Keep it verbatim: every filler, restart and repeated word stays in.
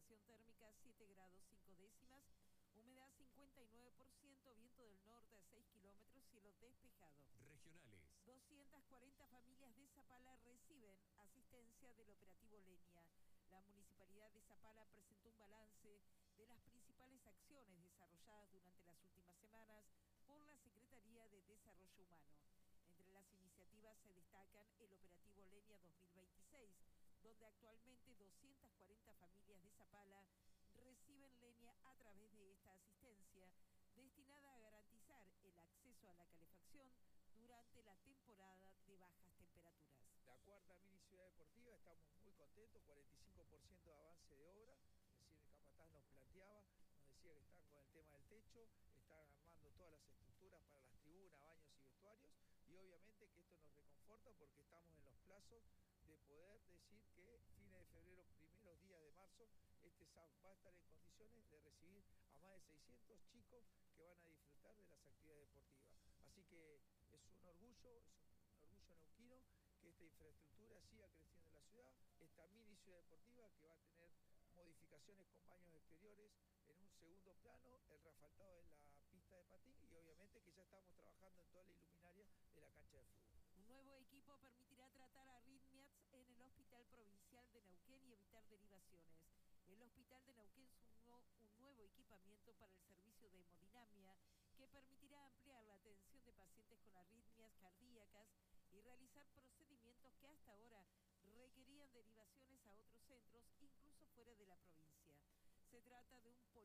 sensación térmica siete grados cinco décimas, humedad cincuenta y nueve por ciento, viento del norte a seis kilómetros, cielo despejado. Regionales. doscientas cuarenta familias de Zapala reciben asistencia del operativo Lenia. La Municipalidad de Zapala presentó un balance de las principales acciones desarrolladas durante las últimas semanas por la Secretaría de Desarrollo Humano. Entre las iniciativas se destacan el operativo Lenia dos mil veintiséis, donde actualmente doscientas cuarenta familias de Zapala reciben Lenia a través de esta asistencia, destinada a garantizar el acceso a la calefacción durante la temporada de bajas temperaturas. La cuarta mini ciudad deportiva, estamos muy contentos, cuarenta y cinco por ciento de avance de obra. Recién el capataz nos planteaba, nos decía que están con el tema del techo, están armando todas las estructuras para las tribunas, baños y vestuarios, y obviamente que esto nos reconforta porque estamos en los plazos de poder decir que fines de febrero, primeros días de marzo, este S A F va a estar en condiciones de recibir a más de seiscientos chicos que van a disfrutar de las actividades deportivas. Así que es un orgullo, es un orgullo neuquino que esta infraestructura siga creciendo en la ciudad, esta mini ciudad deportiva que va a tener modificaciones con baños exteriores en un segundo plano, el reasfaltado de la pista de patín y obviamente que ya estamos trabajando en toda la iluminaria de la cancha de fútbol. Un nuevo equipo permitirá tratar arritmias en el Hospital Provincial de Neuquén y evitar derivaciones. El Hospital de Neuquén sumó un nuevo equipamiento para el servicio de hemodinamia que permitirá ampliar la atención de pacientes con arritmias cardíacas y realizar procedimientos que hasta ahora requerían derivaciones a otros centros, incluso fuera de la provincia. Se trata de un